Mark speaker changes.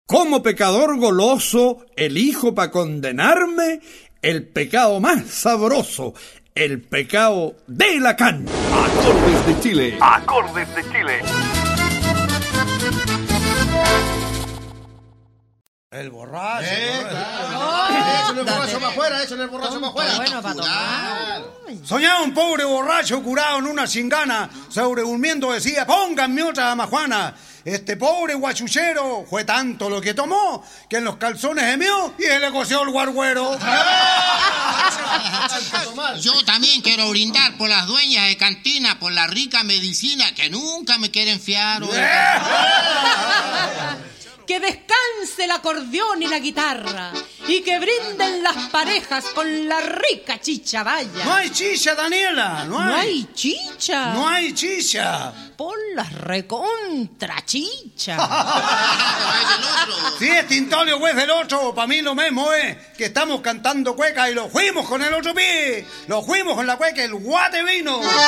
Speaker 1: Como pecador goloso, elijo para condenarme el pecado más sabroso, el pecado de la carne.
Speaker 2: Acordes de Chile.
Speaker 3: Acordes de Chile.
Speaker 4: El borracho.
Speaker 5: Échale el borracho para afuera, échale el borracho para afuera.
Speaker 6: Bueno, para tomar.
Speaker 4: Soñaba un pobre borracho curado en una chingana, sobredurmiendo decía, pónganme otra majuana. Este pobre guachuchero fue tanto lo que tomó que en los calzones gemió y se le coció el guarguero.
Speaker 7: Yo también quiero brindar por las dueñas de cantina, por la rica medicina que nunca me quieren fiar.
Speaker 6: Que descanse el acordeón y la guitarra y que brinden las parejas con la rica chicha, vaya.
Speaker 4: No hay chicha, Daniela, no hay.
Speaker 6: ¿No hay chicha?
Speaker 4: No hay chicha.
Speaker 6: Por las recontra chicha.
Speaker 4: Si es Tintolio o es del otro, para mí lo mismo es que estamos cantando cueca y lo fuimos con el otro pie. Lo fuimos con la cueca, el guate vino.